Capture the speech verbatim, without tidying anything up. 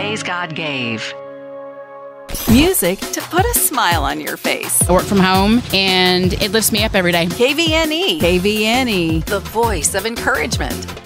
days God gave. Music to put a smile on your face. I work from home, and it lifts me up every day. K V N E. K V N E. The voice of encouragement.